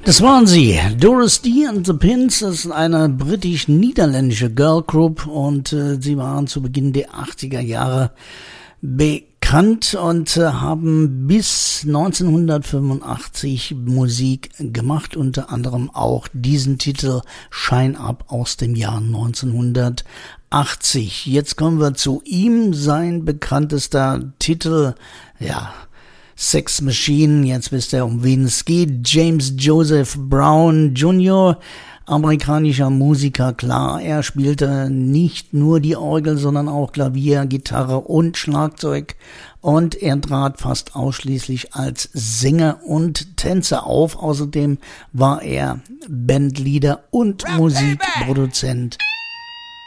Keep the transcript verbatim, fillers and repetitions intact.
Das waren sie, Doris Dee and the Pins. Das ist eine britisch-niederländische Girlgroup und äh, sie waren zu Beginn der achtziger Jahre bekannt und äh, haben bis neunzehnhundertfünfundachtzig Musik gemacht, unter anderem auch diesen Titel Shine Up aus dem Jahr neunzehnhundertachtzig. Jetzt kommen wir zu ihm, sein bekanntester Titel, ja, Sex Machine, jetzt wisst ihr, um wen es geht. James Joseph Brown Junior, amerikanischer Musiker, klar, er spielte nicht nur die Orgel, sondern auch Klavier, Gitarre und Schlagzeug und er trat fast ausschließlich als Sänger und Tänzer auf. Außerdem war er Bandleader und Musikproduzent.